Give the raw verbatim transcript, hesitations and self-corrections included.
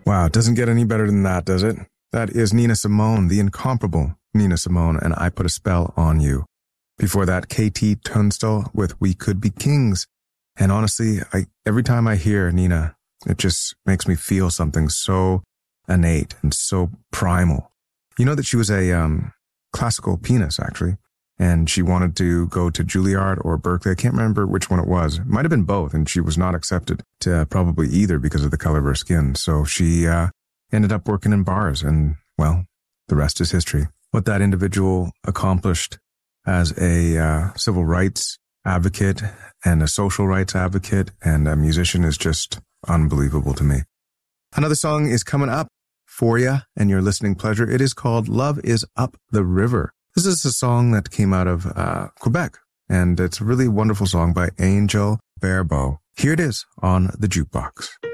Wow, it doesn't get any better than that, does it? That is Nina Simone, the incomparable Nina Simone, and I Put a Spell on You. Before that, K T Tunstall with We Could Be Kings. And honestly, I, every time I hear Nina, it just makes me feel something so innate and so primal. You know that she was a um, classical pianist, actually, and she wanted to go to Juilliard or Berkeley. I can't remember which one it was. It might have been both, and she was not accepted to probably either because of the color of her skin. So she uh, ended up working in bars, and, well, the rest is history. What that individual accomplished as a uh, civil rights advocate and a social rights advocate and a musician is just unbelievable to me. Another song is coming up for you and your listening pleasure. It is called Love is Up the River. This is a song that came out of uh, Quebec, and it's a really wonderful song by Angel Barbeau. Here it is on the Jukebox.